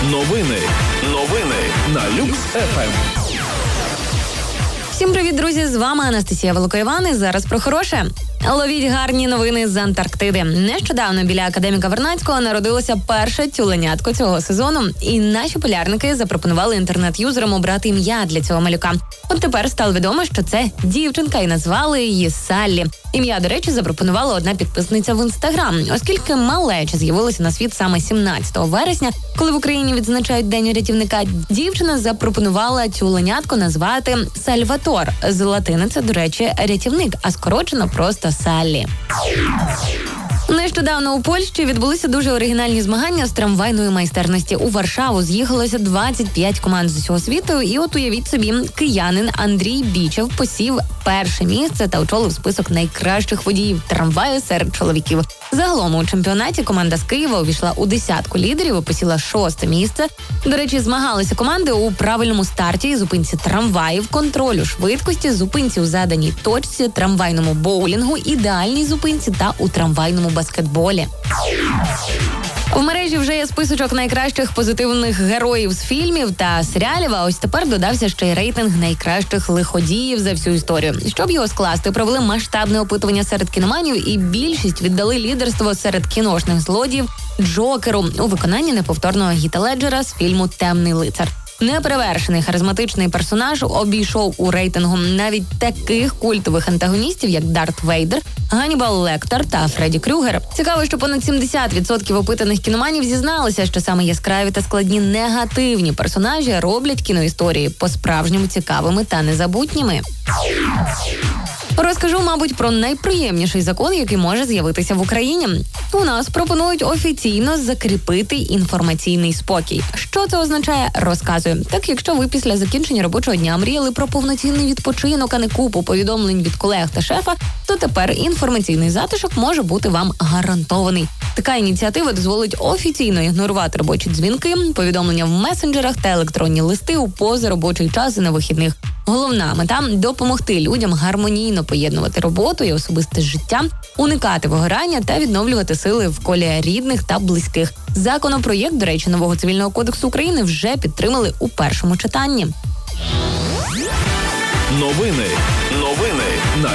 Новини на Люкс ФМ. Всім привіт, друзі! З вами Анастасія Великоїван. І зараз про хороше. Ловіть гарні новини з Антарктиди. Нещодавно біля академіка Вернадського народилося перше тюленятко цього сезону. І наші полярники запропонували інтернет-юзерам обрати ім'я для цього малюка. От тепер стало відомо, що це дівчинка, і назвали її Саллі. Ім'я, до речі, запропонувала одна підписниця в Інстаграм, оскільки малеча з'явилася на світ саме 17 вересня, коли в Україні відзначають День рятівника. Дівчина запропонувала тюленятко назвати Сальватор. З латини це, до речі, рятівник, а скорочено просто Саллі. Нещодавно у Польщі відбулися дуже оригінальні змагання з трамвайної майстерності. У Варшаву з'їхалося 25 команд з усього світу. І от уявіть собі, киянин Андрій Бічев посів перше місце та очолив список найкращих водіїв трамваю серед чоловіків. Загалом у чемпіонаті команда з Києва увійшла у десятку лідерів і посіла 6-те місце. До речі, змагалися команди у правильному старті і зупинці трамваїв, контролю швидкості, зупинці у заданій точці, трамвайному боулінгу, ідеальній зупинці та у трамвайному баскетболі. В мережі вже є списочок найкращих позитивних героїв з фільмів та серіалів, а ось тепер додався ще й рейтинг найкращих лиходіїв за всю історію. Щоб його скласти, провели масштабне опитування серед кіноманів, і більшість віддали лідерство серед кіношних злодіїв Джокеру у виконанні неповторного Гіта Леджера з фільму «Темний лицар». Неперевершений харизматичний персонаж обійшов у рейтингу навіть таких культових антагоністів, як Дарт Вейдер, Ганнібал Лектор та Фредді Крюгер. Цікаво, що понад 70% опитаних кіноманів зізналися, що саме яскраві та складні негативні персонажі роблять кіноісторії по-справжньому цікавими та незабутніми. Розкажу, мабуть, про найприємніший закон, який може з'явитися в Україні. У нас пропонують офіційно закріпити інформаційний спокій. Що це означає? Розказую. Так, якщо ви після закінчення робочого дня мріяли про повноцінний відпочинок, а не купу повідомлень від колег та шефа, то тепер інформаційний затишок може бути вам гарантований. Така ініціатива дозволить офіційно ігнорувати робочі дзвінки, повідомлення в месенджерах та електронні листи у позаробочий час і на вихідних. Головна мета – допомогти людям гармонійно поєднувати роботу і особисте життя, уникати вигорання та відновлювати сили в колі рідних та близьких. Законопроєкт, до речі, нового Цивільного кодексу України вже підтримали у першому читанні. Новини